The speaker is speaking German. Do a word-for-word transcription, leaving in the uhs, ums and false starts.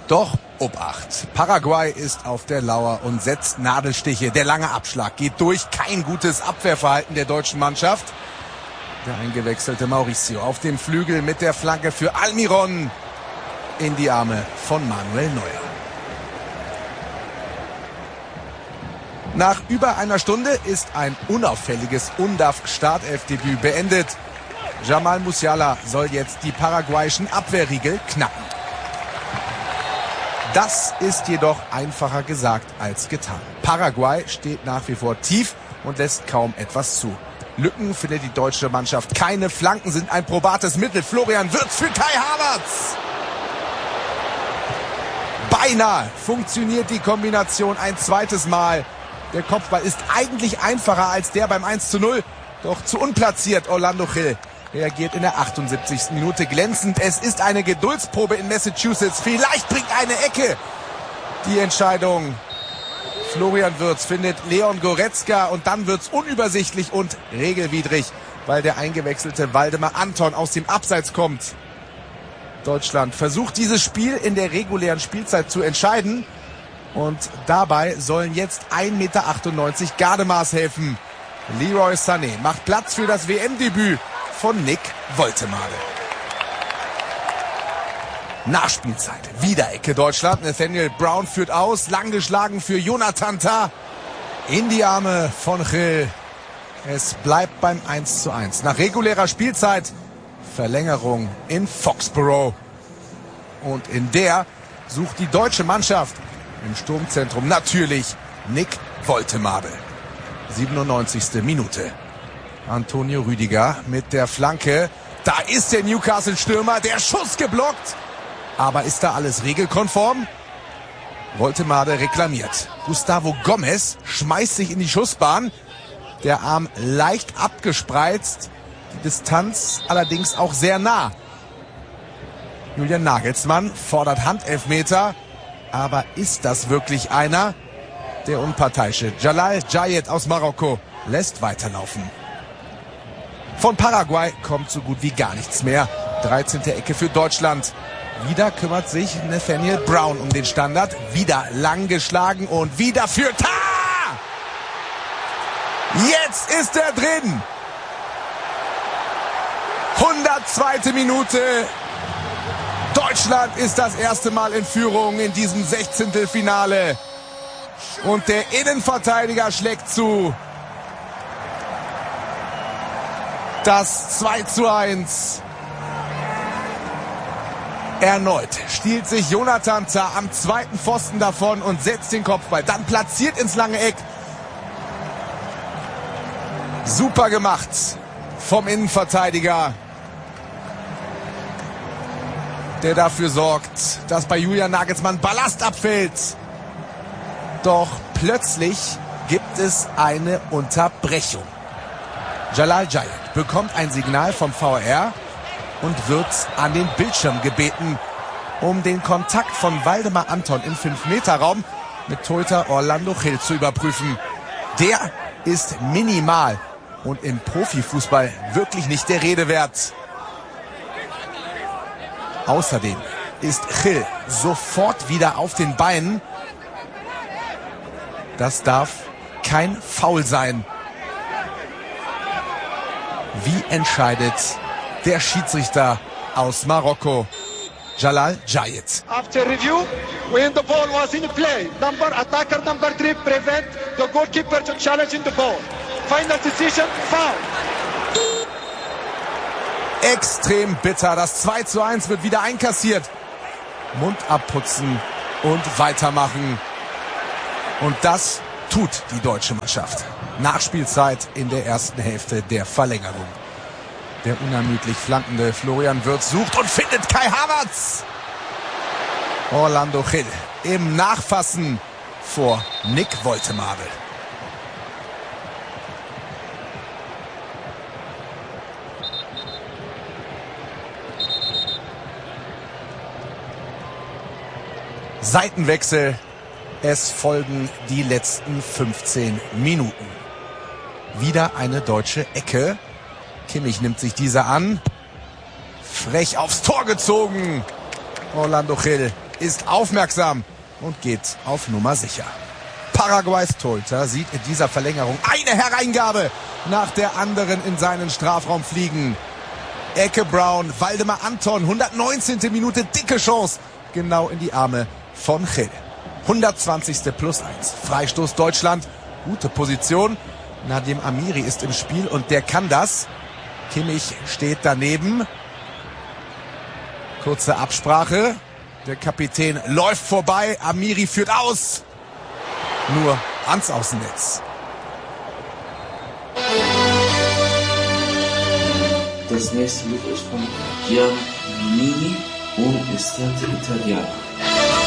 Doch Obacht. Paraguay ist auf der Lauer und setzt Nadelstiche. Der lange Abschlag geht durch. Kein gutes Abwehrverhalten der deutschen Mannschaft. Der eingewechselte Mauricio auf dem Flügel mit der Flanke für Almiron in die Arme von Manuel Neuer. Nach über einer Stunde ist ein unauffälliges U N D A F-Startelfdebüt beendet. Jamal Musiala soll jetzt die paraguayischen Abwehrriegel knacken. Das ist jedoch einfacher gesagt als getan. Paraguay steht nach wie vor tief und lässt kaum etwas zu. Lücken findet die deutsche Mannschaft keine. Flanken sind ein probates Mittel. Florian Wirtz für Kai Havertz. Beinahe funktioniert die Kombination ein zweites Mal. Der Kopfball ist eigentlich einfacher als der beim eins zu null. Doch zu unplatziert. Orlando Gil reagiert in der achtundsiebzigsten Minute glänzend. Es ist eine Geduldsprobe in Massachusetts. Vielleicht bringt eine Ecke die Entscheidung. Florian Wirtz findet Leon Goretzka und dann wird's unübersichtlich und regelwidrig, weil der eingewechselte Waldemar Anton aus dem Abseits kommt. Deutschland versucht dieses Spiel in der regulären Spielzeit zu entscheiden und dabei sollen jetzt ein Meter achtundneunzig Gardemaß helfen. Leroy Sané macht Platz für das W M-Debüt von Nick Woltemade. Nachspielzeit. Wieder Ecke Deutschland. Nathaniel Brown führt aus. Lang geschlagen für Jonathan Tah. In die Arme von Gil. Es bleibt beim eins zu eins. Nach regulärer Spielzeit Verlängerung in Foxborough. Und in der sucht die deutsche Mannschaft im Sturmzentrum natürlich Nick Woltemade. siebenundneunzigste Minute. Antonio Rüdiger mit der Flanke. Da ist der Newcastle-Stürmer. Der Schuss geblockt. Aber ist da alles regelkonform? Woltemade reklamiert. Gustavo Gomez schmeißt sich in die Schussbahn. Der Arm leicht abgespreizt. Die Distanz allerdings auch sehr nah. Julian Nagelsmann fordert Handelfmeter. Aber ist das wirklich einer? Der unparteiische Jalal Jayet aus Marokko lässt weiterlaufen. Von Paraguay kommt so gut wie gar nichts mehr. dreizehnte Ecke für Deutschland. Wieder kümmert sich Nathaniel Brown um den Standard. Wieder lang geschlagen und wieder für Tah! Jetzt ist er drin. hundertzweite Minute. Deutschland ist das erste Mal in Führung in diesem Sechzehntelfinale. Und der Innenverteidiger schlägt zu. Das zwei zu eins. Erneut stiehlt sich Jonathan Tah am zweiten Pfosten davon und setzt den Kopfball. Dann platziert ins lange Eck. Super gemacht vom Innenverteidiger, der dafür sorgt, dass bei Julian Nagelsmann Ballast abfällt. Doch plötzlich gibt es eine Unterbrechung. Jalal Jayet bekommt ein Signal vom V A R und wird an den Bildschirm gebeten, um den Kontakt von Waldemar Anton im fünf Meter Raum mit Torhüter Orlando Gil zu überprüfen. Der ist minimal und im Profifußball wirklich nicht der Rede wert. Außerdem ist Gil sofort wieder auf den Beinen. Das darf kein Foul sein. Wie entscheidet der Schiedsrichter aus Marokko, Jalal Jayet? After review, when the ball was in play, number attacker number three prevent the goalkeeper to challenge the ball. Final decision, foul. Extrem bitter. Das zwei zu eins wird wieder einkassiert. Mund abputzen und weitermachen. Und das tut die deutsche Mannschaft. Nachspielzeit in der ersten Hälfte der Verlängerung. Der unermüdlich flankende Florian Wirtz sucht und findet Kai Havertz. Orlando Gil im Nachfassen vor Nick Woltemade. Seitenwechsel. Es folgen die letzten fünfzehn Minuten. Wieder eine deutsche Ecke. Kimmich nimmt sich diese an. Frech aufs Tor gezogen. Orlando Gil ist aufmerksam und geht auf Nummer sicher. Paraguays Torhüter sieht in dieser Verlängerung eine Hereingabe nach der anderen in seinen Strafraum fliegen. Ecke Brown, Waldemar Anton, hundertneunzehnte Minute, dicke Chance, genau in die Arme von Gil. hundertzwanzigste plus eins. Freistoß Deutschland, gute Position. Nadim Amiri ist im Spiel und der kann das. Kimmich steht daneben. Kurze Absprache. Der Kapitän läuft vorbei. Amiri führt aus. Nur ans Außennetz. Das nächste Buch ist von Giannini und ist der Italiener.